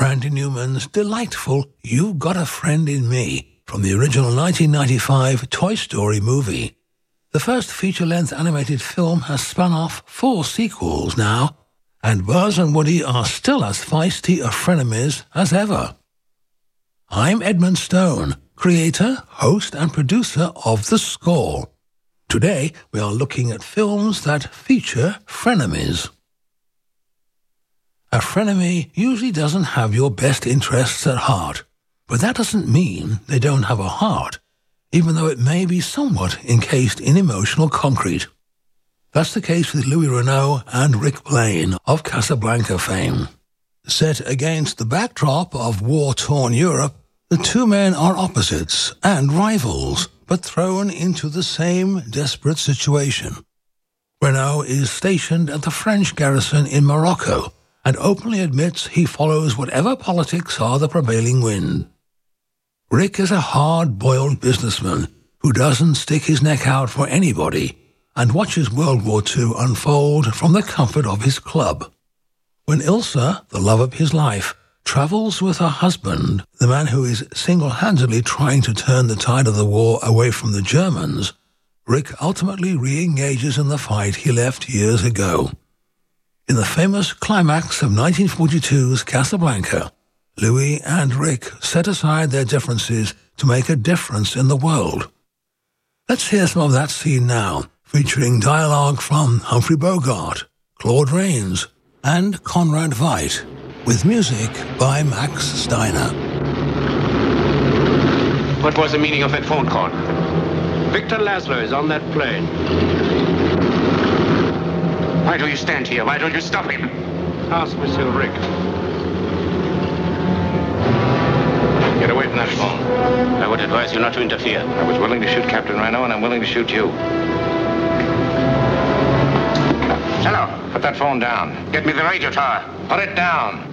Randy Newman's delightful You've Got a Friend in Me from the original 1995 Toy Story movie. The first feature-length animated film has spun off 4 sequels now, and Buzz and Woody are still as feisty a frenemies as ever. I'm Edmund Stone, creator, host and producer of The Score. Today we are looking at films that feature frenemies. A frenemy usually doesn't have your best interests at heart, but that doesn't mean they don't have a heart, even though it may be somewhat encased in emotional concrete. That's the case with Louis Renault and Rick Blaine of Casablanca fame. Set against the backdrop of war-torn Europe, the two men are opposites and rivals, but thrown into the same desperate situation. Renault is stationed at the French garrison in Morocco, and openly admits he follows whatever politics are the prevailing wind. Rick is a hard-boiled businessman who doesn't stick his neck out for anybody and watches World War II unfold from the comfort of his club. When Ilsa, the love of his life, travels with her husband, the man who is single-handedly trying to turn the tide of the war away from the Germans, Rick ultimately re-engages in the fight he left years ago. In the famous climax of 1942's Casablanca, Louis and Rick set aside their differences to make a difference in the world. Let's hear some of that scene now, featuring dialogue from Humphrey Bogart, Claude Rains, and Conrad Veidt, with music by Max Steiner. What was the meaning of that phone call? Victor Laszlo is on that plane. Why do you stand here? Why don't you stop him? Ask Monsieur Rick. Get away from that phone. I would advise you not to interfere. I was willing to shoot Captain Renault, and I'm willing to shoot you. Hello. Put that phone down. Get me the radio tower. Put it down.